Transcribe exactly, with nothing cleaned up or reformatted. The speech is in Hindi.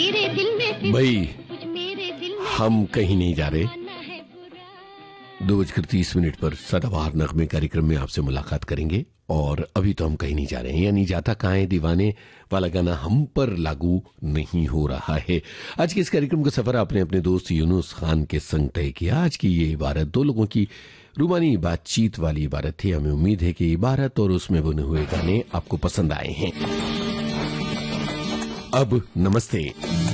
भाई हम कहीं नहीं जा रहे। दो बजकर तीस मिनट पर सदाबहार नगमे कार्यक्रम में आपसे मुलाकात करेंगे और अभी तो हम कहीं नहीं जा रहे हैं, यानी जाता कहाँ है दीवाने वाला गाना हम पर लागू नहीं हो रहा है। आज के इस कार्यक्रम का सफर आपने अपने दोस्त यूनुस खान के संग तय किया। आज की ये इबारत दो लोगों की रूमानी बातचीत वाली इबारत थी। हमें उम्मीद है कि इबारत और उसमें बुने हुए गाने आपको पसंद आए हैं। अब नमस्ते।